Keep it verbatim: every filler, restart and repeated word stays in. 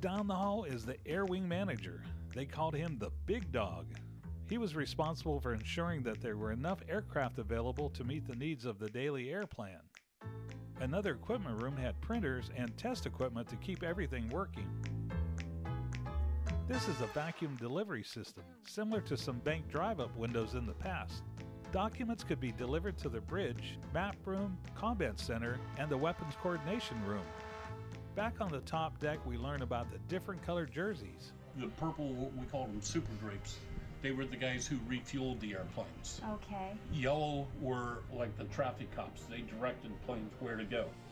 Down the hall is the Air Wing manager. They called him the Big Dog. He was responsible for ensuring that there were enough aircraft available to meet the needs of the daily air plan. Another equipment room had printers and test equipment to keep everything working. This is a vacuum delivery system, similar to some bank drive-up windows in the past. Documents could be delivered to the bridge, map room, combat center, and the weapons coordination room. Back on the top deck, we learn about the different colored jerseys. The purple, we called them super drapes. They were the guys who refueled the airplanes. Okay. Yellow were like the traffic cops. They directed planes where to go.